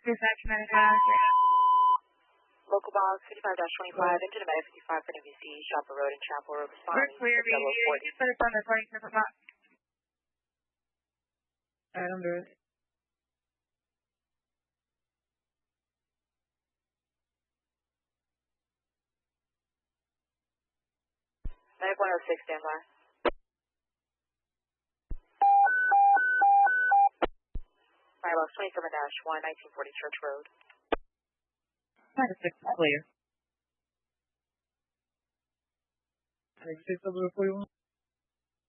Dispatch Medical. Local box 55-25, engine of 55 for NBC, Shopper Road and Chapel Road, responding. We're clear, you just put us on the 47 box. Alright, I'm doing it. Medic 106, standby. Firebox 27-1, 1940 Church Road. 96 clear. 96 over 41.